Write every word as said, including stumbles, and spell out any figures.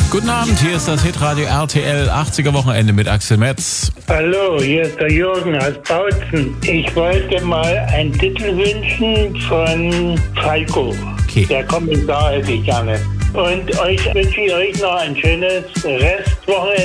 Guten Abend, hier ist das Hitradio R T L achtziger Wochenende mit Axel Metz. Hallo, hier ist der Jürgen aus Bautzen. Ich wollte mal einen Titel wünschen von Falco. Okay. Der Kommissar hätte ich gerne. Und euch wünsche ich euch noch ein schönes Restwochenende.